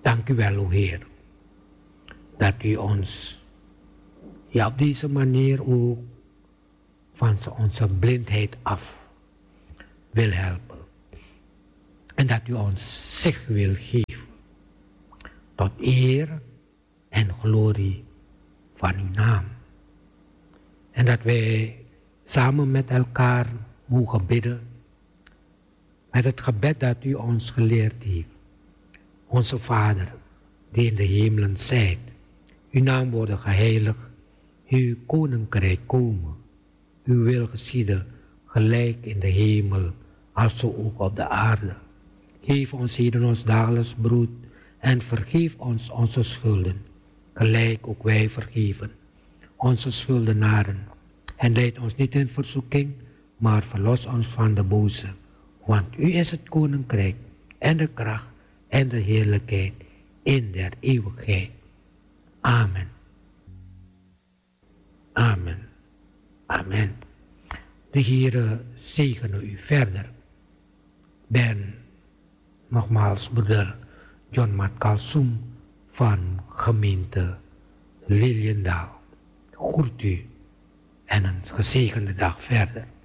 Dank u wel, o Heer, dat u ons op deze manier ook van onze blindheid af wil helpen. En dat u ons zich wil geven tot eer en glorie van uw naam. En dat wij samen met elkaar mogen bidden met het gebed dat u ons geleerd heeft. Onze Vader, die in de hemelen zijt, uw naam worden geheiligd, uw koninkrijk komen, uw wil geschieden, gelijk in de hemel, als zo ook op de aarde. Geef ons heden ons dagelijks brood en vergeef ons onze schulden, gelijk ook wij vergeven onze schuldenaren. En leid ons niet in verzoeking, maar verlos ons van de boze. Want u is het koninkrijk en de kracht en de heerlijkheid in der eeuwigheid. Amen. Amen. Amen. De Heere zegene u verder. Ben nogmaals broeder John Matkalsum van gemeente Liliendaal. Groet u en een gezegende dag verder.